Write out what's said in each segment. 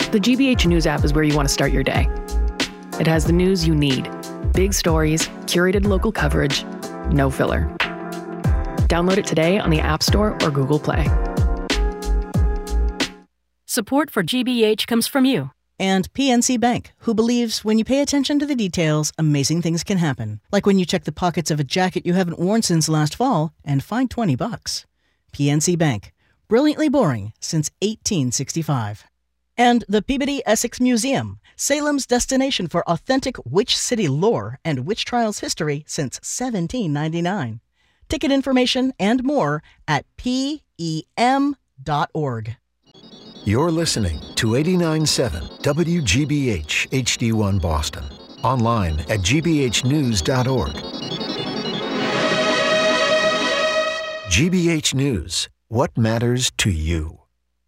The GBH News app is where you want to start your day. It has the news you need. Big stories, curated local coverage, no filler. Download it today on the App Store or Google Play. Support for GBH comes from you. And PNC Bank, who believes when you pay attention to the details, amazing things can happen. Like when you check the pockets of a jacket you haven't worn since last fall and find $20. PNC Bank, brilliantly boring since 1865. And the Peabody Essex Museum, Salem's destination for authentic witch city lore and witch trials history since 1799. Ticket information and more at PEM.org. You're listening to 89.7 WGBH HD1 Boston. Online at gbhnews.org. GBH News. What matters to you?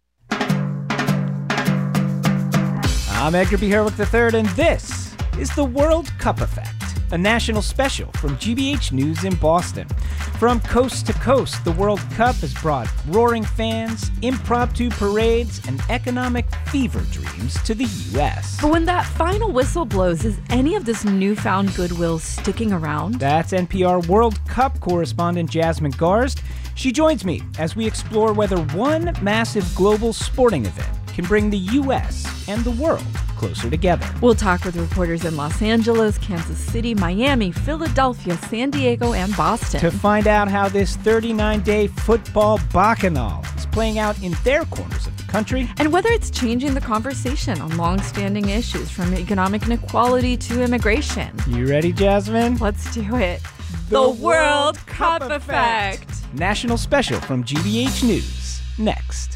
I'm Edgar B. Herwick III, and this is the World Cup Effect, a national special from GBH News in Boston. From coast to coast, the World Cup has brought roaring fans, impromptu parades, and economic fever dreams to the U.S. But when that final whistle blows, is any of this newfound goodwill sticking around? That's NPR World Cup correspondent Jasmine Garsd. She joins me as we explore whether one massive global sporting event can bring the U.S. and the world closer together. We'll talk with reporters in Los Angeles, Kansas City, Miami, Philadelphia, San Diego, and Boston to find out how this 39-day football bacchanal is playing out in their corners of the country, and whether it's changing the conversation on long-standing issues from economic inequality to immigration. You ready, Jasmine? Let's do it. The World Cup Effect. National special from GBH News. Next.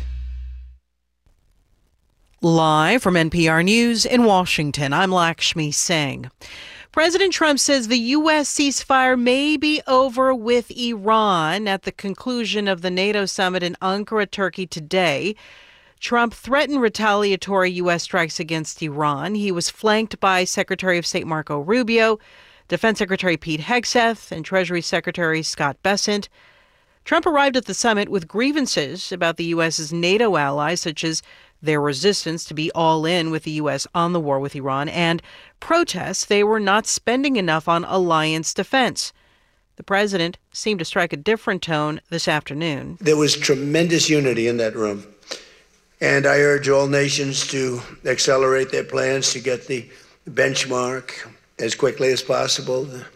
Live from NPR News in Washington, I'm Lakshmi Singh. President Trump says the U.S. ceasefire may be over with Iran at the conclusion of the NATO summit in Ankara, Turkey today. Trump threatened retaliatory U.S. strikes against Iran. He was flanked by Secretary of State Marco Rubio, Defense Secretary Pete Hegseth, and Treasury Secretary Scott Bessent. Trump arrived at the summit with grievances about the U.S.'s NATO allies, such as their resistance to be all in with the U.S. on the war with Iran, and protests they were not spending enough on alliance defense. The president seemed to strike a different tone this afternoon. There was tremendous unity in that room, and I urge all nations to accelerate their plans to get the benchmark as quickly as possible. The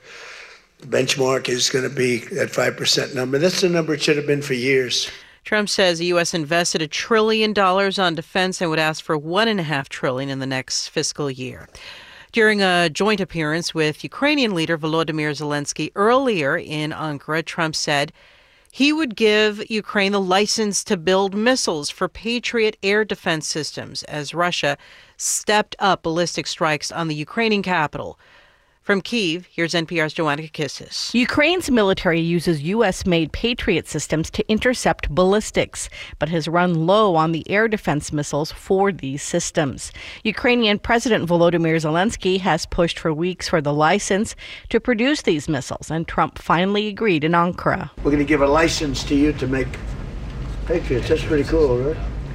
benchmark is going to be that 5% number. That's the number it should have been for years. Trump says the U.S. invested $1 trillion on defense and would ask for $1.5 trillion in the next fiscal year. During a joint appearance with Ukrainian leader Volodymyr Zelensky earlier in Ankara, Trump said he would give Ukraine the license to build missiles for Patriot air defense systems as Russia stepped up ballistic strikes on the Ukrainian capital. From Kyiv, here's NPR's Joanna Kakissis. Ukraine's military uses U.S.-made Patriot systems to intercept ballistics, but has run low on the air defense missiles for these systems. Ukrainian President Volodymyr Zelensky has pushed for weeks for the license to produce these missiles, and Trump finally agreed in Ankara. We're going to give a license to you to make Patriots. That's pretty cool, right?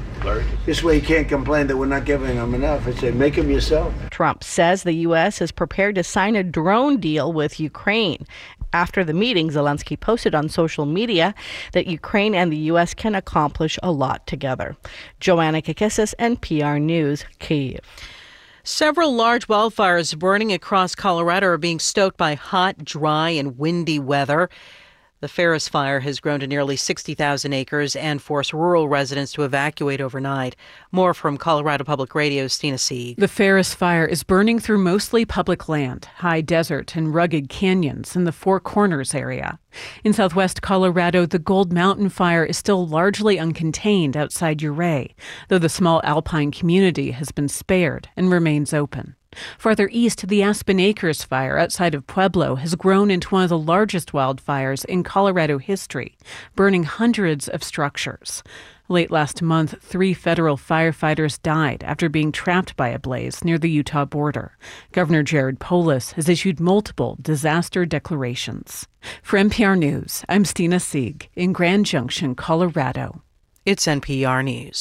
This way you can't complain that we're not giving them enough. I say, make them yourself. Trump says the U.S. is prepared to sign a drone deal with Ukraine. After the meeting, Zelensky posted on social media that Ukraine and the U.S. can accomplish a lot together. Joanna Kakissis, NPR News, Kyiv. Several large wildfires burning across Colorado are being stoked by hot, dry, and windy weather. The Ferris Fire has grown to nearly 60,000 acres and forced rural residents to evacuate overnight. More from Colorado Public Radio's Stina Sieg. The Ferris Fire is burning through mostly public land, high desert, and rugged canyons in the Four Corners area. In southwest Colorado, the Gold Mountain Fire is still largely uncontained outside Ouray, though the small alpine community has been spared and remains open. Farther east, the Aspen Acres Fire outside of Pueblo has grown into one of the largest wildfires in Colorado history, burning hundreds of structures. Late last month, 3 federal firefighters died after being trapped by a blaze near the Utah border. Governor Jared Polis has issued multiple disaster declarations. For NPR News, I'm Stina Sieg in Grand Junction, Colorado. It's NPR News.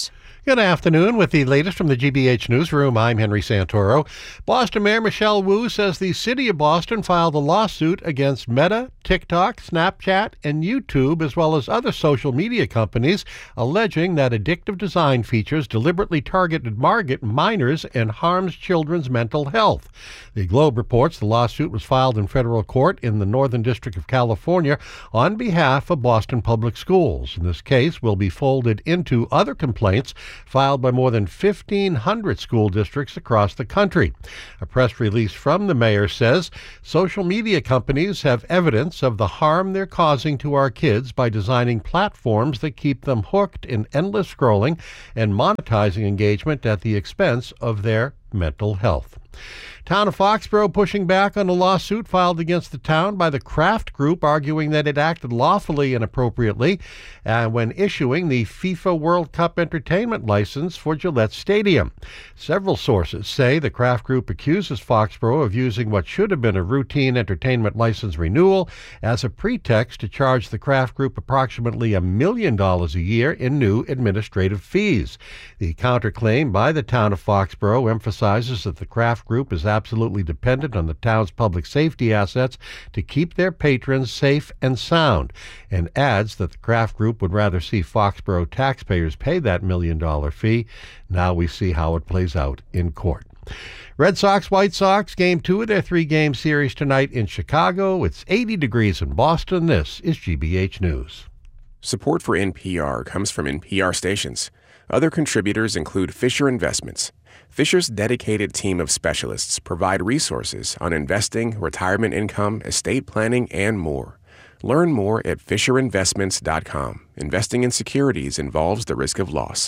Good afternoon. With the latest from the GBH Newsroom, I'm Henry Santoro. Boston Mayor Michelle Wu says the city of Boston filed a lawsuit against Meta, TikTok, Snapchat, and YouTube, as well as other social media companies, alleging that addictive design features deliberately targeted minors and harms children's mental health. The Globe reports the lawsuit was filed in federal court in the Northern District of California on behalf of Boston Public Schools. And this case will be folded into other complaints filed by more than 1,500 school districts across the country. A press release from the mayor says social media companies have evidence of the harm they're causing to our kids by designing platforms that keep them hooked in endless scrolling and monetizing engagement at the expense of their mental health. Town of Foxborough pushing back on a lawsuit filed against the town by the Kraft Group, arguing that it acted lawfully and appropriately when issuing the FIFA World Cup entertainment license for Gillette Stadium. Several sources say the Kraft Group accuses Foxborough of using what should have been a routine entertainment license renewal as a pretext to charge the Kraft Group approximately $1 million a year in new administrative fees. The counterclaim by the town of Foxborough emphasizes that the Kraft Group is absolutely dependent on the town's public safety assets to keep their patrons safe and sound, and adds that the Kraft Group would rather see Foxborough taxpayers pay that $1 million fee. Now we see how it plays out in court. Red Sox, White Sox, Game 2 of their 3-game series tonight in Chicago. It's 80 degrees in Boston. This is GBH News. Support for NPR comes from NPR stations. Other contributors include Fisher Investments. Fisher's dedicated team of specialists provide resources on investing, retirement income, estate planning, and more. Learn more at FisherInvestments.com. Investing in securities involves the risk of loss.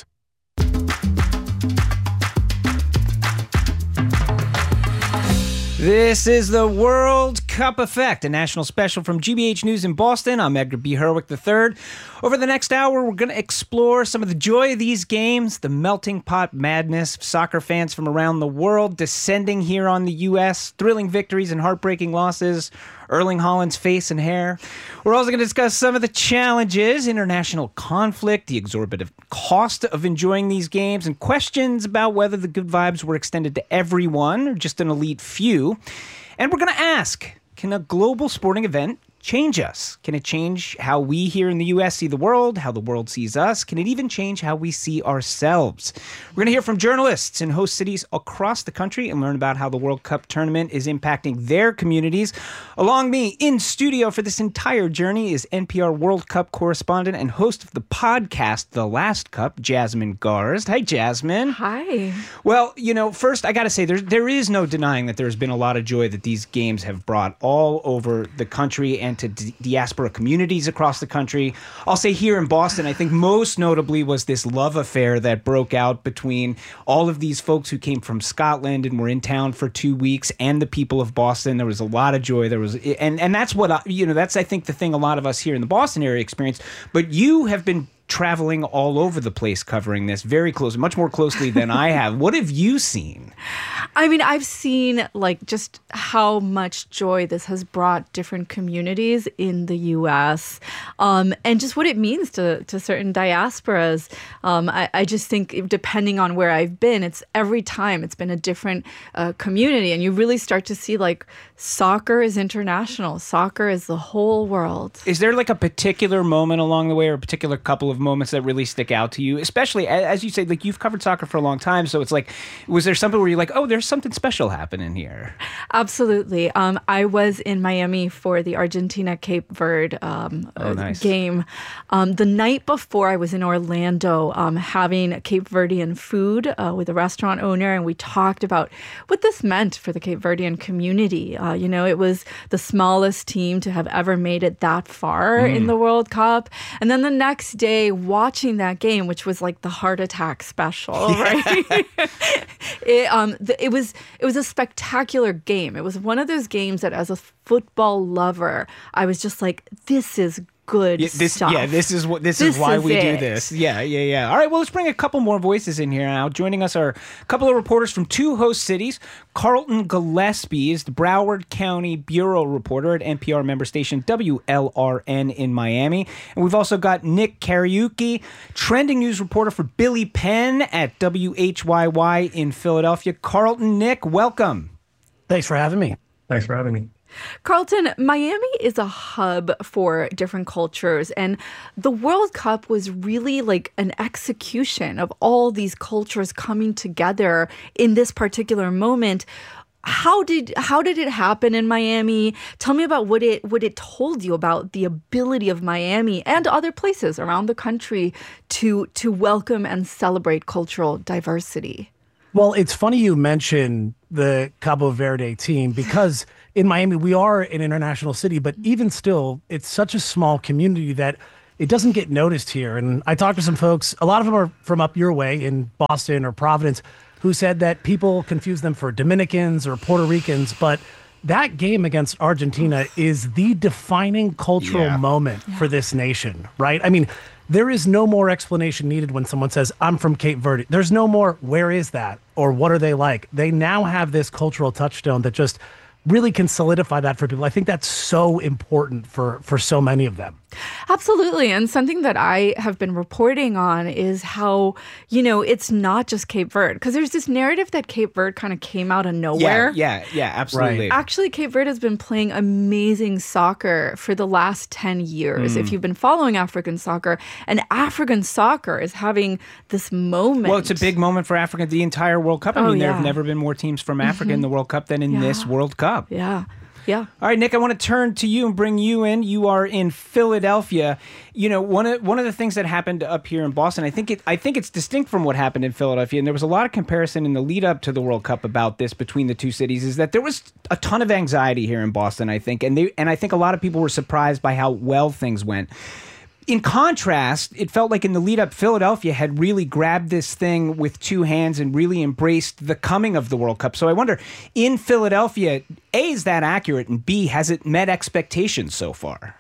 This is the World Cup Effect, a national special from GBH News in Boston. I'm Edgar B. Herwick III. Over the next hour, we're going to explore some of the joy of these games, the melting pot madness of soccer fans from around the world descending here on the U.S., thrilling victories and heartbreaking losses, Erling Haaland's face and hair. We're also going to discuss some of the challenges, international conflict, the exorbitant cost of enjoying these games, and questions about whether the good vibes were extended to everyone or just an elite few. And we're going to ask, can a global sporting event change us? Can it change how we here in the U.S. see the world, how the world sees us? Can it even change how we see ourselves? We're going to hear from journalists in host cities across the country and learn about how the World Cup tournament is impacting their communities. Along me in studio for this entire journey is NPR World Cup correspondent and host of the podcast The Last Cup, Jasmine Garsd. Hi, Jasmine. Hi. Well, first I got to say there is no denying that there's been a lot of joy that these games have brought all over the country and to diaspora communities across the country. I'll say here in Boston, I think most notably was this love affair that broke out between all of these folks who came from Scotland and were in town for 2 weeks and the people of Boston. There was a lot of joy. And that's what, that's I think the thing a lot of us here in the Boston area experienced. But you have been traveling all over the place covering this very close, much more closely than I have. What have you seen? I mean, I've seen just how much joy this has brought different communities in the U.S. And just what it means to certain diasporas. I just think depending on where I've been, it's every time it's been a different community. And you really start to see soccer is international. Soccer is the whole world. Is there a particular moment along the way or a particular couple of moments that really stick out to you? Especially, as you say, you've covered soccer for a long time. So it's was there something where you're oh, there's something special happening here? Absolutely. I was in Miami for the Argentina-Cape Verde nice. game. The night before, I was in Orlando having Cape Verdean food with a restaurant owner, and we talked about what this meant for the Cape Verdean community. It was the smallest team to have ever made it that far in the World Cup. And then the next day, watching that game, which was the heart attack special, right? It was a spectacular game. It was one of those games that, as a football lover, I was just this is good stuff. Yeah, this is why we do this. Yeah. All right, well, let's bring a couple more voices in here now. Joining us are a couple of reporters from two host cities. Carlton Gillespie is the Broward County Bureau reporter at NPR member station WLRN in Miami. And we've also got Nick Kariuki, trending news reporter for Billy Penn at WHYY in Philadelphia. Carlton, Nick, welcome. Thanks for having me. Thanks for having me. Carlton, Miami is a hub for different cultures, and the World Cup was really like an execution of all these cultures coming together in this particular moment. How did it happen in Miami? Tell me about what it told you about the ability of Miami and other places around the country to welcome and celebrate cultural diversity. Well, it's funny you mention the Cabo Verde team because in Miami, we are an international city, but even still, it's such a small community that it doesn't get noticed here. And I talked to some folks, a lot of them are from up your way in Boston or Providence, who said that people confuse them for Dominicans or Puerto Ricans, but that game against Argentina is the defining cultural moment for this nation, right? I mean, there is no more explanation needed when someone says, I'm from Cape Verde. There's no more, where is that? Or what are they like? They now have this cultural touchstone that just really can solidify that for people. I think that's so important for so many of them. Absolutely. And something that I have been reporting on is how, it's not just Cape Verde. Because there's this narrative that Cape Verde kind of came out of nowhere. Yeah, absolutely. Right. Actually, Cape Verde has been playing amazing soccer for the last 10 years. If you've been following African soccer, and African soccer is having this moment. Well, it's a big moment for Africa, the entire World Cup. I mean, there have never been more teams from Africa in the World Cup than in this World Cup. Yeah. All right, Nick, I want to turn to you and bring you in. You are in Philadelphia. One of the things that happened up here in Boston, I think it's distinct from what happened in Philadelphia, and there was a lot of comparison in the lead up to the World Cup about this between the two cities, is that there was a ton of anxiety here in Boston, I think, and I think a lot of people were surprised by how well things went. In contrast, it felt like in the lead up, Philadelphia had really grabbed this thing with two hands and really embraced the coming of the World Cup. So I wonder, in Philadelphia, A, is that accurate? And B, has it met expectations so far?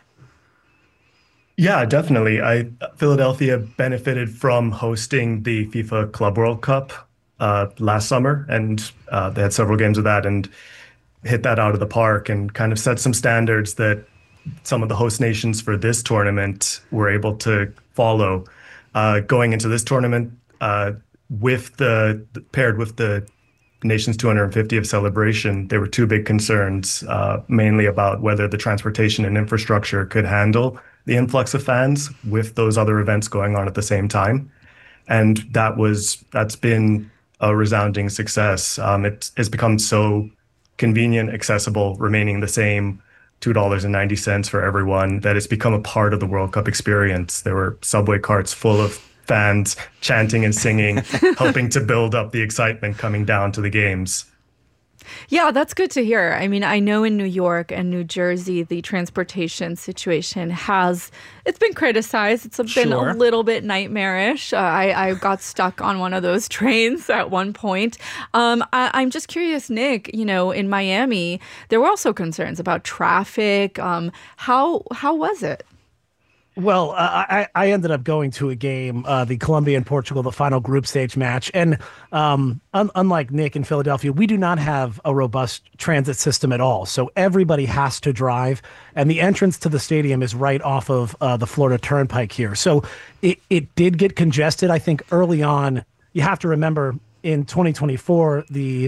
Yeah, definitely. Philadelphia benefited from hosting the FIFA Club World Cup last summer, and they had several games of that and hit that out of the park and kind of set some standards that some of the host nations for this tournament were able to follow. Going into this tournament, paired with the nation's 250th celebration, there were two big concerns, mainly about whether the transportation and infrastructure could handle the influx of fans with those other events going on at the same time. And that's been a resounding success. It has become so convenient, accessible, remaining the same $2.90 for everyone, that it's become a part of the World Cup experience. There were subway carts full of fans chanting and singing, helping to build up the excitement coming down to the games. Yeah, that's good to hear. I mean, I know in New York and New Jersey, the transportation situation it's been criticized. It's been a little bit nightmarish. I got stuck on one of those trains at one point. I'm just curious, Nick, in Miami, there were also concerns about traffic. How was it? Well, I ended up going to a game, the Colombia and Portugal, the final group stage match. And unlike Nick in Philadelphia, we do not have a robust transit system at all. So everybody has to drive. And the entrance to the stadium is right off of the Florida Turnpike here. So it did get congested. I think early on, you have to remember in 2024, the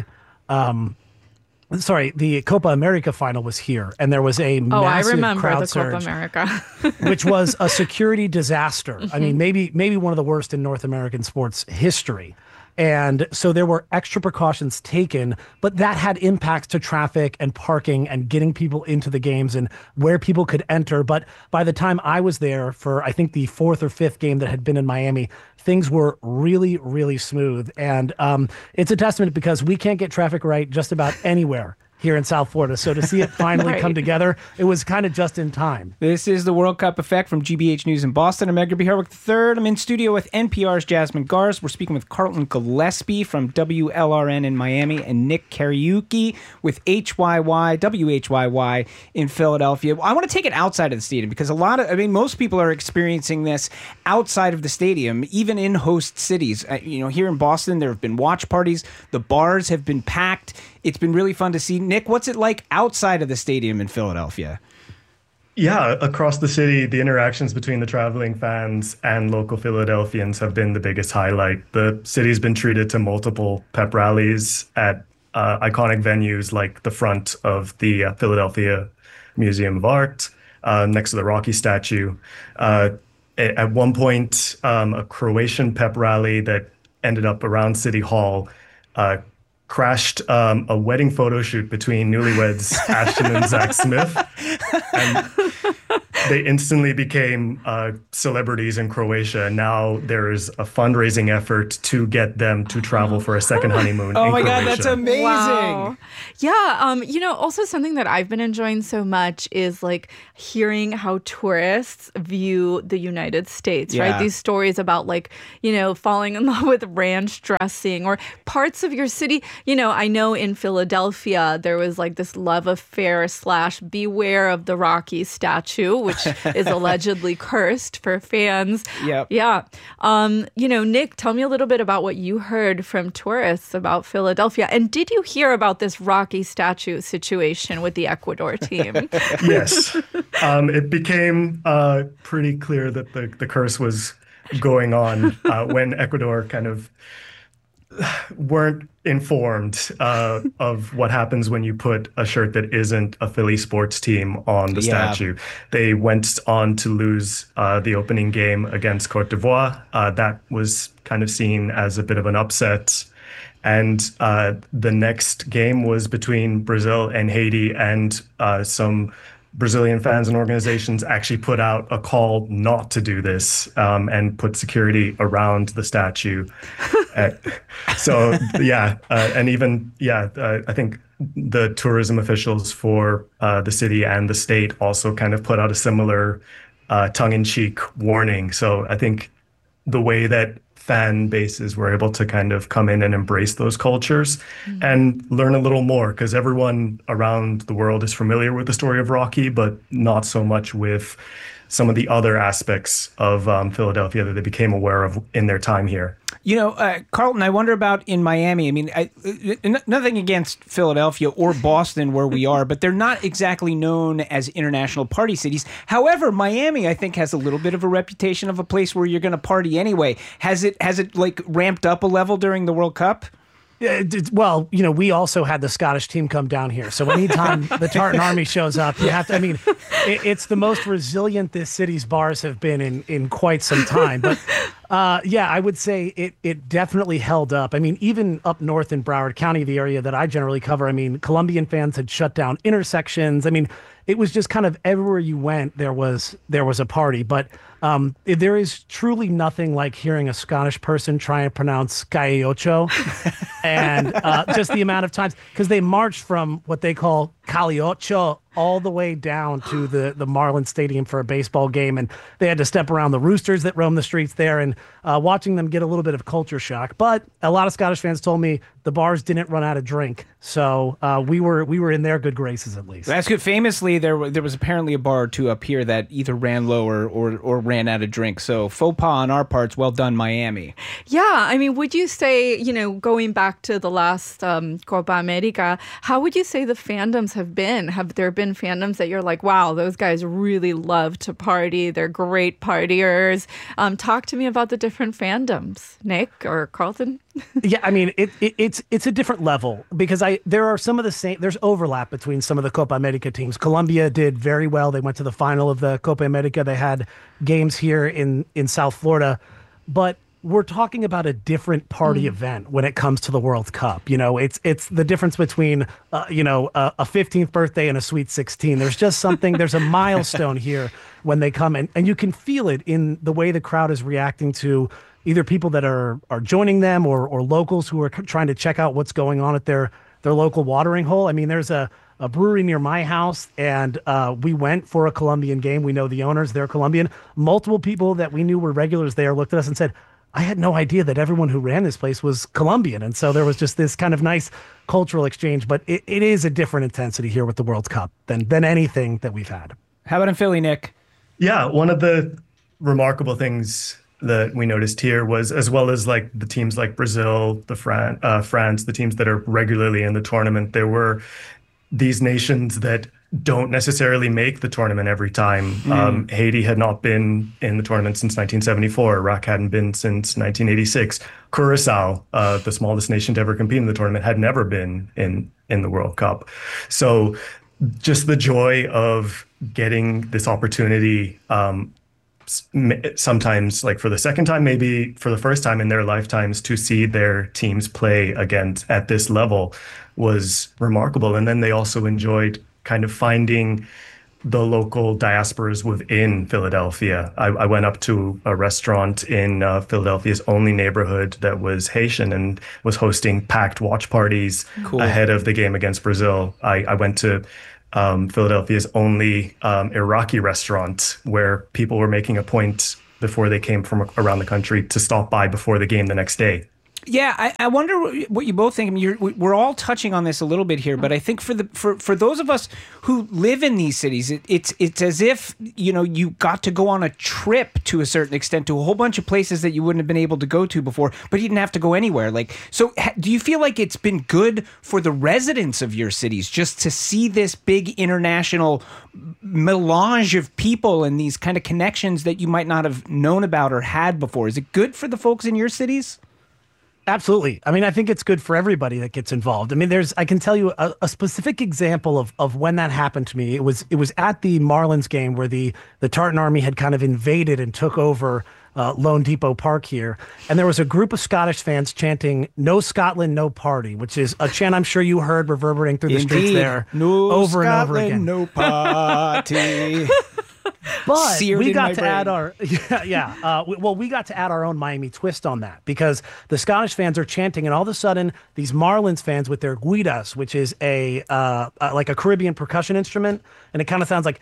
Copa America final was here, and there was a massive crowd surge. I remember the Copa America. which was a security disaster. I mean, maybe one of the worst in North American sports history. And so there were extra precautions taken, but that had impacts to traffic and parking and getting people into the games and where people could enter. But by the time I was there for, I think, the fourth or fifth game that had been in Miami, things were really, really smooth. And it's a testament because we can't get traffic right just about anywhere here in South Florida. So to see it finally come together, it was kind of just in time. This is the World Cup Effect from GBH News in Boston. I'm Edgar B. Herwick III. I'm in studio with NPR's Jasmine Gars. We're speaking with Carlton Gillespie from WLRN in Miami and Nick Kariuki with WHYY in Philadelphia. I want to take it outside of the stadium because most people are experiencing this outside of the stadium, even in host cities. Here in Boston, there have been watch parties. The bars have been packed. It's been really fun to see. Nick, what's it like outside of the stadium in Philadelphia? Yeah, across the city, the interactions between the traveling fans and local Philadelphians have been the biggest highlight. The city's been treated to multiple pep rallies at iconic venues like the front of the Philadelphia Museum of Art, next to the Rocky statue. At one point, a Croatian pep rally that ended up around City Hall crashed a wedding photo shoot between newlyweds Ashton and Zach Smith. And they instantly became celebrities in Croatia. Now there is a fundraising effort to get them to travel for a second honeymoon in Croatia. Oh my God, that's amazing. Wow. Yeah, also something that I've been enjoying so much is like hearing how tourists view the United States, right? These stories about falling in love with ranch dressing or parts of your city. I know in Philadelphia, there was like this love affair / beware of the Rocky statue, which is allegedly cursed for fans. Yep. Yeah. Nick, tell me a little bit about what you heard from tourists about Philadelphia. And did you hear about this Rocky statue situation with the Ecuador team? Yes. It became pretty clear that the curse was going on when Ecuador kind of weren't informed of what happens when you put a shirt that isn't a Philly sports team on the statue. They went on to lose the opening game against Cote d'Ivoire. That was kind of seen as a bit of an upset. And the next game was between Brazil and Haiti, and some Brazilian fans and organizations actually put out a call not to do this and put security around the statue. I think the tourism officials for the city and the state also kind of put out a similar tongue-in-cheek warning. So I think the way that fan bases were able to kind of come in and embrace those cultures and learn a little more, because everyone around the world is familiar with the story of Rocky, but not so much with some of the other aspects of Philadelphia that they became aware of in their time here. Carlton, I wonder about in Miami. I mean, nothing against Philadelphia or Boston where we are, but they're not exactly known as international party cities. However, Miami, I think, has a little bit of a reputation of a place where you're going to party anyway. Has it like ramped up a level during the World Cup? Well, we also had the Scottish team come down here. So anytime the Tartan Army shows up, you have to, it's the most resilient this city's bars have been in quite some time. But I would say it definitely held up. Even up north in Broward County, the area that I generally cover, Colombian fans had shut down intersections. It was just kind of everywhere you went, there was a party. But there is truly nothing like hearing a Scottish person try and pronounce Calle Ocho. And just the amount of times, because they marched from what they call Calle Ocho all the way down to the Marlins Stadium for a baseball game. And they had to step around the roosters that roam the streets there, and watching them get a little bit of culture shock. But a lot of Scottish fans told me the bars didn't run out of drink. So we were in their good graces, at least. That's good. Famously, there was apparently a bar or two up here that either ran low or ran out of drink. So faux pas on our parts. Well done, Miami. Yeah. Would you say, going back to the last Copa America, how would you say the fandoms have been? Have there been fandoms that you're like, wow, those guys really love to party. They're great partiers. Talk to me about the different fandoms, Nick or Carlton. Yeah, it's a different level, because there are some of the same. There's overlap between some of the Copa America teams. Colombia did very well. They went to the final of the Copa America. They had games here in South Florida, but we're talking about a different party event when it comes to the World Cup. It's the difference between a 15th birthday and a Sweet 16. There's just something. There's a milestone here when they come in, and you can feel it in the way the crowd is reacting to either people that are joining them or locals who are trying to check out what's going on at their their local watering hole. I mean, there's a brewery near my house, and we went for a Colombian game. We know the owners, they're Colombian. Multiple people that we knew were regulars there looked at us and said, I had no idea that everyone who ran this place was Colombian. And so there was just this kind of nice cultural exchange, but it is a different intensity here with the World Cup than anything that we've had. How about in Philly, Nick? Yeah, one of the remarkable things that we noticed here was, as well as like the teams like Brazil, France, the teams that are regularly in the tournament, there were these nations that don't necessarily make the tournament every time. Haiti had not been in the tournament since 1974. Iraq hadn't been since 1986. Curacao, the smallest nation to ever compete in the tournament, had never been in the World Cup. So just the joy of getting this opportunity, sometimes like for the second time, maybe for the first time in their lifetimes, to see their teams play against at this level was remarkable. And then they also enjoyed kind of finding the local diasporas within Philadelphia. I went up to a restaurant in Philadelphia's only neighborhood that was Haitian and was hosting packed watch parties ahead of the game against Brazil. I went to Philadelphia's only Iraqi restaurant, where people were making a point before they came from around the country to stop by before the game the next day. Yeah, I wonder what you both think. I mean, we're all touching on this a little bit here, but I think for those of us who live in these cities, it's as if, you know, you got to go on a trip to a certain extent to a whole bunch of places that you wouldn't have been able to go to before, but you didn't have to go anywhere. Like, so do you feel like it's been good for the residents of your cities just to see this big international melange of people and these kind of connections that you might not have known about or had before? Is it good for the folks in your cities? Absolutely. I mean, I think it's good for everybody that gets involved. I mean, I can tell you a specific example of when that happened to me. It was at the Marlins game where the Tartan Army had kind of invaded and took over Lone Depot Park here. And there was a group of Scottish fans chanting, "No Scotland, no party," which is a chant I'm sure you heard reverberating through the streets there over and over again. No party. But we got to add our we got to add our own Miami twist on that, because the Scottish fans are chanting, and all of a sudden these Marlins fans with their guidas, which is a like a Caribbean percussion instrument, and it kind of sounds like,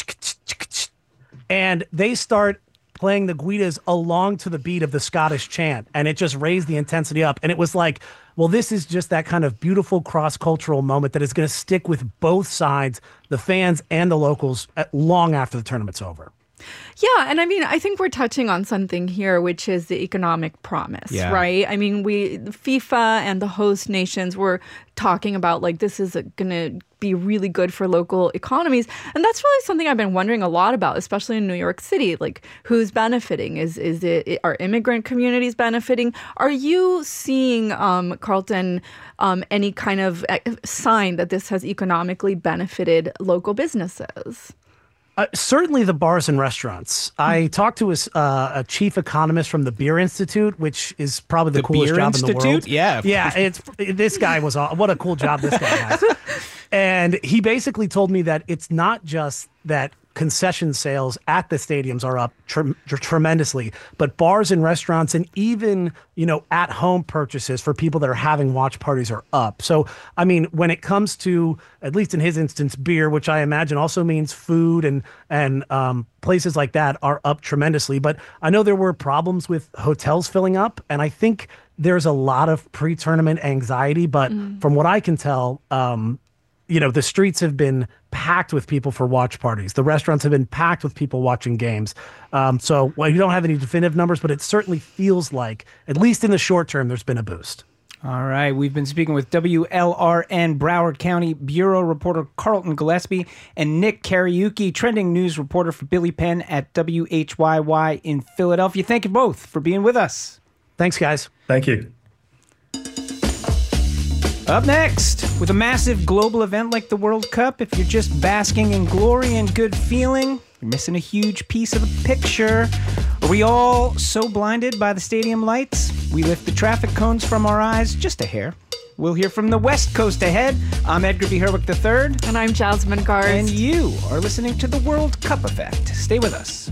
and they start playing the guidas along to the beat of the Scottish chant, and it just raised the intensity up. And it was like, well, this is just that kind of beautiful cross-cultural moment that is going to stick with both sides, the fans and the locals, long after the tournament's over. Yeah, and I mean, I think we're touching on something here, which is the economic promise, right? I mean, FIFA and the host nations were talking about, like, this is going to be really good for local economies. And that's really something I've been wondering a lot about, especially in New York City. Like, who's benefiting? Are immigrant communities benefiting? Are you seeing, Carlton, any kind of sign that this has economically benefited local businesses? Certainly the bars and restaurants. I talked to a chief economist from the Beer Institute, which is probably the coolest job in the world. Yeah. This guy was, what a cool job this guy has. And he basically told me that it's not just that concession sales at the stadiums are up tremendously, but bars and restaurants and even, at-home purchases for people that are having watch parties are up. So, I mean, when it comes to, at least in his instance, beer, which I imagine also means food and places like that are up tremendously. But I know there were problems with hotels filling up, and I think there's a lot of pre-tournament anxiety. But from what I can tell, the streets have been packed with people for watch parties. The restaurants have been packed with people watching games. So you don't have any definitive numbers, but it certainly feels like, at least in the short term, there's been a boost. All right. We've been speaking with WLRN Broward County Bureau reporter Carlton Gillespie and Nick Kariuki, trending news reporter for Billy Penn at WHYY in Philadelphia. Thank you both for being with us. Thanks, guys. Thank you. Up next, with a massive global event like the World Cup, if you're just basking in glory and good feeling, you're missing a huge piece of the picture. Are we all so blinded by the stadium lights? We lift the traffic cones from our eyes just a hair. We'll hear from the West Coast ahead. I'm Edgar B. Herwick III. And I'm Jasmine Garz. And you are listening to the World Cup Effect. Stay with us.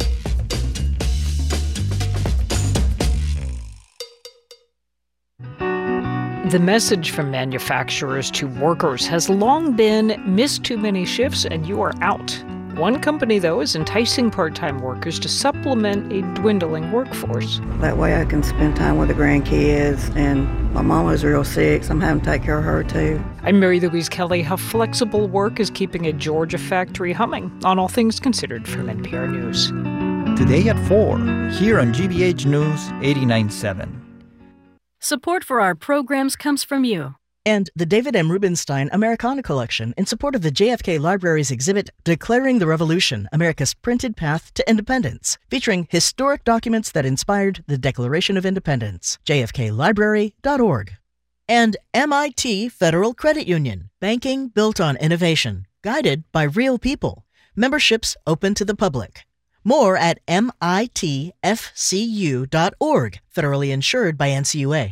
The message from manufacturers to workers has long been miss too many shifts and you are out. One company, though, is enticing part-time workers to supplement a dwindling workforce. That way I can spend time with the grandkids, and my mama's real sick, so I'm having to take care of her too. I'm Mary Louise Kelly. How flexible work is keeping a Georgia factory humming on All Things Considered from NPR News. Today at 4, here on GBH News 89.7. Support for our programs comes from you. And the David M. Rubenstein Americana Collection in support of the JFK Library's exhibit Declaring the Revolution, America's Printed Path to Independence, featuring historic documents that inspired the Declaration of Independence. jfklibrary.org. And MIT Federal Credit Union, banking built on innovation, guided by real people. Memberships open to the public. More at mitfcu.org, federally insured by NCUA.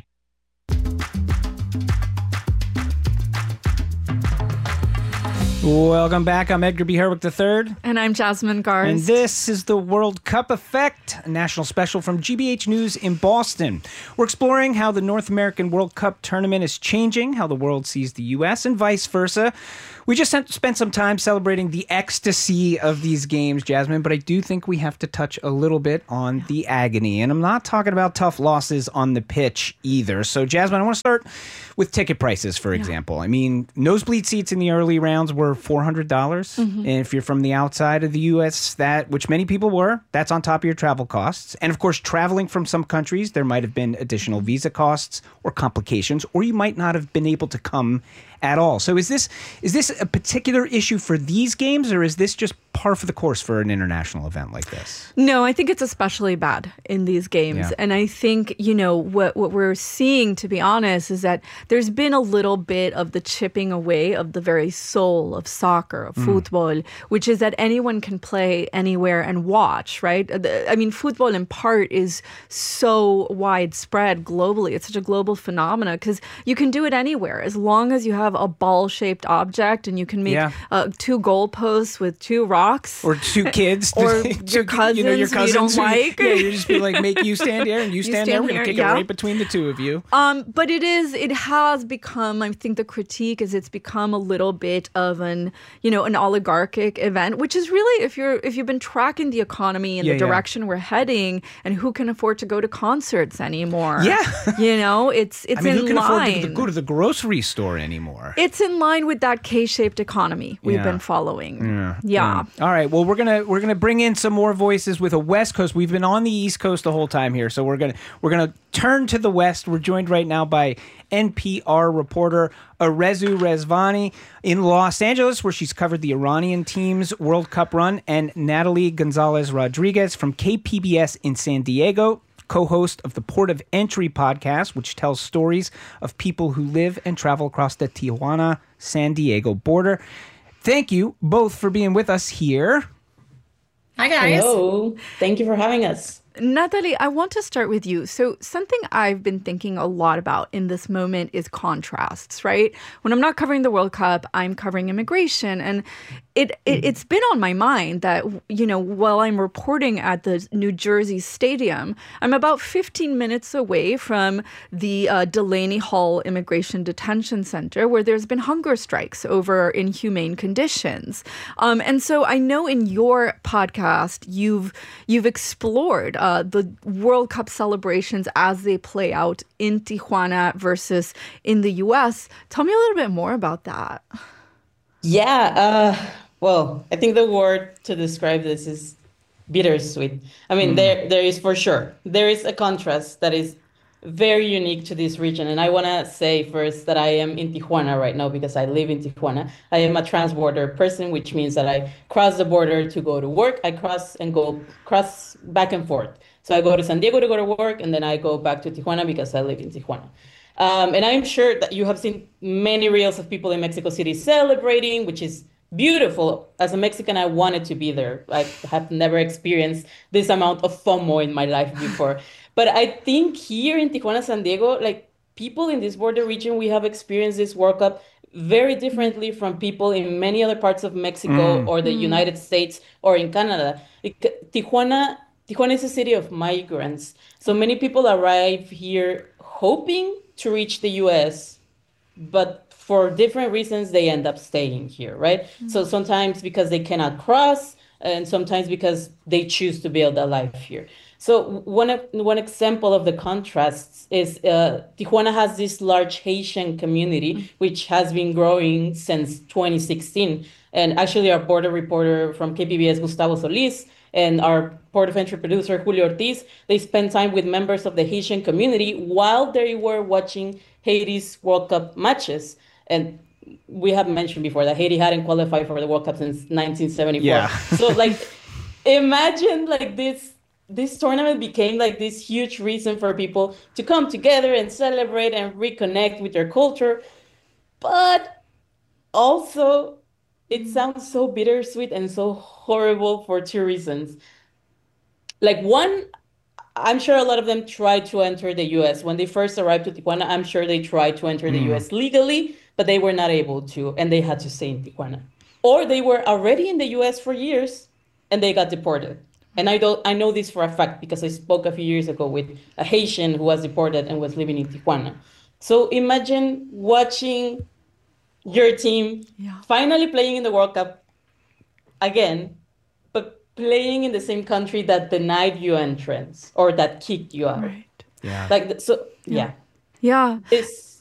Welcome back. I'm Edgar B. Herwick III. And I'm Jasmine Garst. And this is the World Cup Effect, a national special from GBH News in Boston. We're exploring how the North American World Cup tournament is changing, how the world sees the U.S., and vice versa. We just spent some time celebrating the ecstasy of these games, Jasmine, but I do think we have to touch a little bit on the agony. And I'm not talking about tough losses on the pitch either. So, Jasmine, I want to start with ticket prices, for example. I mean, nosebleed seats in the early rounds were $400. Mm-hmm. And if you're from the outside of the U.S., which many people were, that's on top of your travel costs. And, of course, traveling from some countries, there might have been additional visa costs or complications, or you might not have been able to come at all. So is this a particular issue for these games, or is this just par for the course for an international event like this? No, I think it's especially bad in these games. Yeah. And I think, what we're seeing, to be honest, is that there's been a little bit of the chipping away of the very soul of soccer, of football, which is that anyone can play anywhere and watch, right? I mean, football in part is so widespread globally. It's such a global phenomenon because you can do it anywhere as long as you have a ball-shaped object and you can make 2 goalposts with 2 rocks. Or 2 kids. Or your cousins your cousins you don't like. Yeah, you just be like, make you stand there and you stand there. We're going to kick it right between the 2 of you. But it has become, I think the critique is it's become a little bit of an oligarchic event, which is really, if you've been tracking the economy and the direction we're heading and who can afford to go to concerts anymore. Yeah. It's in line. Who can afford to go to the grocery store anymore? It's in line with that K-shaped economy we've been following. Yeah. All right. Well, we're gonna bring in some more voices with a West Coast. We've been on the East Coast the whole time here, so we're gonna turn to the West. We're joined right now by NPR reporter Arezou Rezvani in Los Angeles, where she's covered the Iranian team's World Cup run, and Natalie Gonzalez Rodriguez from KPBS in San Diego, co-host of the Port of Entry podcast, which tells stories of people who live and travel across the Tijuana-San Diego border. Thank you both for being with us here. Hi, guys. Hello. Thank you for having us. Natalie, I want to start with you. So something I've been thinking a lot about in this moment is contrasts, right? When I'm not covering the World Cup, I'm covering immigration. And it's been on my mind that, while I'm reporting at the New Jersey Stadium, I'm about 15 minutes away from the Delaney Hall Immigration Detention Center, where there's been hunger strikes over inhumane conditions. And so I know in your podcast, you've explored the World Cup celebrations as they play out in Tijuana versus in the U.S. Tell me a little bit more about that. Yeah. Well, I think the word to describe this is bittersweet. I mean, there is for sure. There is a contrast that is very unique to this region. And I want to say first that I am in Tijuana right now because I live in Tijuana. I am a transborder person, which means that I cross the border to go to work. I cross back and forth. So I go to San Diego to go to work, and then I go back to Tijuana because I live in Tijuana. And I'm sure that you have seen many reels of people in Mexico City celebrating, which is beautiful. As a Mexican, I wanted to be there. I have never experienced this amount of FOMO in my life before. But I think here in Tijuana, San Diego, like people in this border region, we have experienced this World Cup very differently from people in many other parts of Mexico or the United States or in Canada. Tijuana is a city of migrants. So many people arrive here hoping to reach the US, but for different reasons, they end up staying here, right? So sometimes because they cannot cross, and sometimes because they choose to build a life here. So one example of the contrasts is Tijuana has this large Haitian community, which has been growing since 2016. And actually, our border reporter from KPBS, Gustavo Solis, and our port of entry producer, Julio Ortiz, they spent time with members of the Haitian community while they were watching Haiti's World Cup matches. And we have mentioned before that Haiti hadn't qualified for the World Cup since 1974. Yeah. So, like, imagine, like, this tournament became like this huge reason for people to come together and celebrate and reconnect with their culture. But also, it sounds so bittersweet and so horrible for two reasons. Like, one, I'm sure a lot of them tried to enter the US. When they first arrived to Tijuana, I'm sure they tried to enter the US legally, but they were not able to, and they had to stay in Tijuana. Or they were already in the US for years, and they got deported. And I know this for a fact because I spoke a few years ago with a Haitian who was deported and was living in Tijuana. So imagine watching your team finally playing in the World Cup again, but playing in the same country that denied you entrance or that kicked you out. Right. Yeah. Like, so, yeah. Yeah. It's